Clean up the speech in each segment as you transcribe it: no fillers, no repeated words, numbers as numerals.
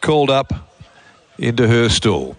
called up into her stall.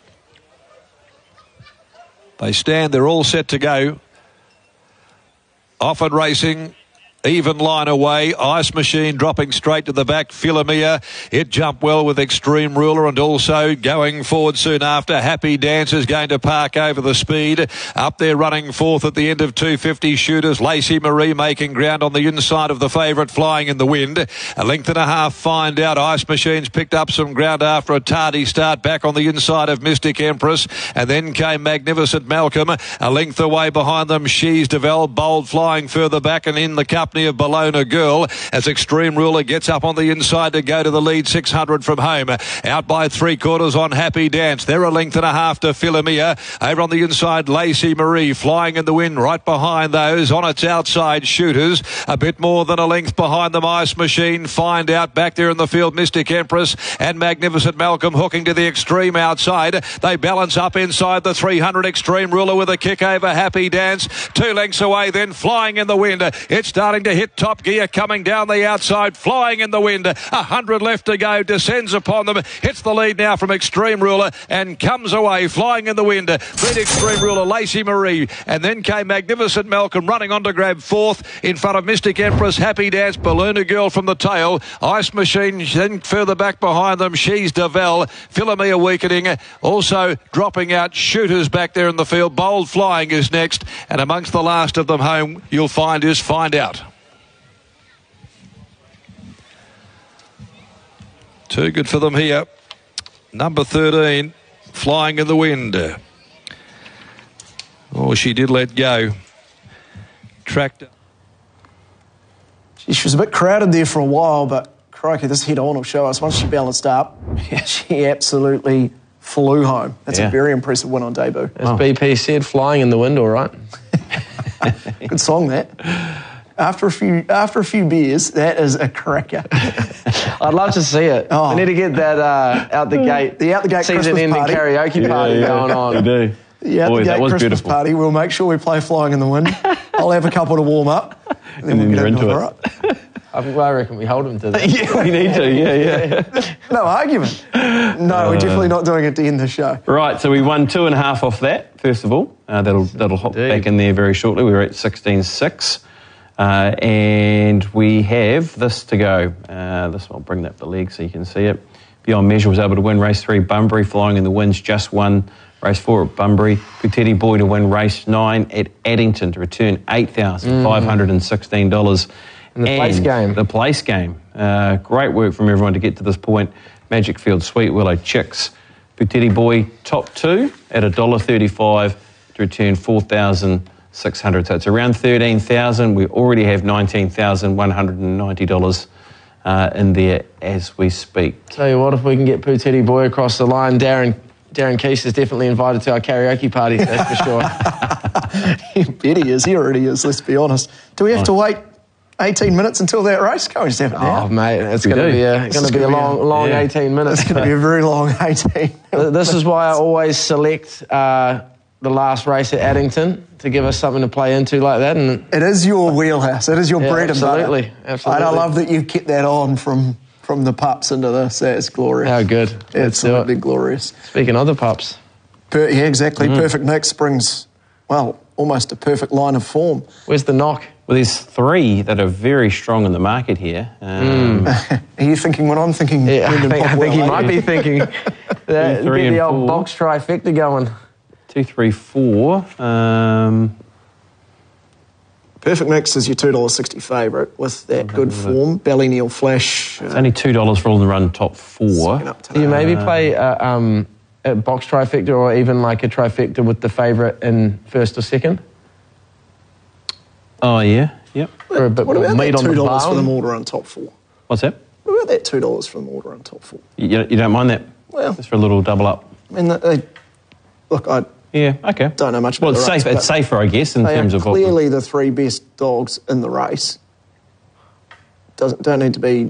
They stand, they're all set to go. Off and racing. Even line away. Ice Machine dropping straight to the back. Philomia. It jumped well with Extreme Ruler, and also going forward soon after. Happy Dance is going to park over the speed. Up there running fourth at the end of 250 Shooters. Lacey Marie making ground on the inside of the favourite, Flying in the Wind. A length and a half Find Out. Ice Machine's picked up some ground after a tardy start back on the inside of Mystic Empress. And then came Magnificent Malcolm. A length away behind them. She's developed. Bold Flying further back, and in the cup of Bologna Girl as Extreme Ruler gets up on the inside to go to the lead. 600 from home. Out by 3/4 on Happy Dance. They're a length and a half to Philomia. Over on the inside, Lacey Marie. Flying in the Wind right behind those. On its outside, Shooters. A bit more than a length behind them. Ice Machine. Find Out back there in the field. Mystic Empress and Magnificent Malcolm hooking to the extreme outside. They balance up inside the 300. Extreme Ruler with a kick over Happy Dance. 2 lengths away then. Flying in the Wind. It's starting to hit top gear, coming down the outside. Flying in the Wind. 100 left to go. Descends upon them. Hits the lead now from Extreme Ruler and comes away. Flying in the Wind. Beat Extreme Ruler, Lacey Marie. And then came Magnificent Malcolm running on to grab fourth in front of Mystic Empress, Happy Dance, Balloona Girl from the tail. Ice Machine then further back behind them. She's Devel. Philomia weakening. Also dropping out. Shooters back there in the field. Bold Flying is next. And amongst the last of them home, you'll find is Find Out. Too good for them here. Number 13, Flying in the Wind. Oh, she did let go. Tracked. She was a bit crowded there for a while, but crikey, this head-on will show us. Once she balanced up, she absolutely flew home. That's a very impressive win on debut. As BP said, Flying in the Wind, all right. Good song, that. After a few beers, that is a cracker. I'd love to see it. Oh. We need to get that out the gate. The out the gate season-ending karaoke party going on. We do. The out the gate Christmas beautiful. Party. We'll make sure we play Flying in the Wind. I'll have a couple to warm up, and then we'll get into it. I reckon we hold him to that. Yeah, we need to. Yeah. No argument. No, we're definitely not doing it to end the show. Right, so we won 2.5 off that. First of all, that'll hop back in there very shortly. We were at 16.6. And we have this to go. This will bring up the leg so you can see it. Beyond Measure was able to win race 3. Bunbury Flying in the Winds just won race 4 at Bunbury. Puteri Boy to win race 9 at Addington to return $8,516. And the place game. The place game. Great work from everyone to get to this point. Magic Field, Sweet Willow, Chicks. Puteri Boy top 2 at $1.35 to return $4,600. So it's around $13,000. We already have $19,190 in there as we speak. Tell you what, if we can get Puteri Boy across the line, Darren Keese is definitely invited to our karaoke party, that's for sure. You bet he is. He already is, let's be honest. Do we have to wait 18 minutes until that race? Can't we just have it now? Oh, mate, it's going to be a long 18 minutes. It's going to be a very long 18. This is why I always select the last race at Addington to give us something to play into like that. And it is your wheelhouse. It is your bread and butter. Absolutely. And I love that you've kept that on from the pups into this. That's glorious. How good. Absolutely glorious. Speaking of the pups. Yeah, exactly. Perfect Mix brings, well, almost a perfect line of form. Where's the knock? Well, there's 3 that are very strong in the market here. Are you thinking what I'm thinking? Yeah, I think he might be thinking that. 2, 3, get and the old 4. box trifecta going. 2, 3, 4. Perfect Mix is your $2.60 favourite with that good form. Ballyneal Flash. It's only $2 for all the run top 4. Do you maybe play a box trifecta or even like a trifecta with the favourite in first or second? Oh, yeah. Yep. Or a bit What more about meat that on the $2 for them bone? all to run top 4? What's that? What about that $2 for them all to run top 4? You don't mind that? Well, just for a little double up. I mean, look, I okay. don't know much about the race. It's safer, I guess, in terms of clearly the 3 best dogs in the race. Don't need to be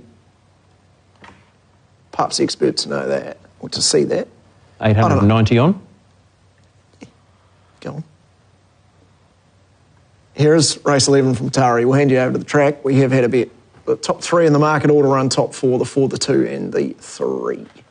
pups experts to know that or to see that. 890 on. Go on. Here is race 11 from Tari. We'll hand you over to the track. We have had a bet. The top 3 in the market all to run top 4, the 4, the 2 and the 3.